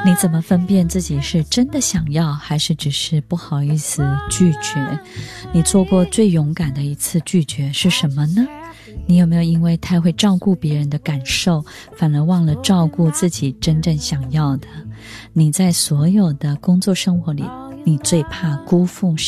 你怎么分辨自己是真的想要，还是只是不好意思拒绝？你做过最勇敢的一次拒绝是什么呢？你有没有因为太会照顾别人的感受，反而忘了照顾自己真正想要的？你在所有的工作生活里，你最怕辜负